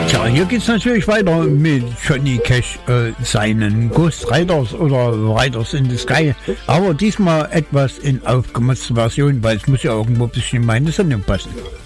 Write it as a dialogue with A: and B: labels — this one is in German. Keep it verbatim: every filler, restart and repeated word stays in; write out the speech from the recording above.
A: Tja, hier geht's natürlich weiter mit Johnny Cash, äh, seinen Ghost Riders oder Riders in the Sky. Aber diesmal etwas in aufgemotzter Version, weil es muss ja irgendwo ein bisschen in meine Sendung passen.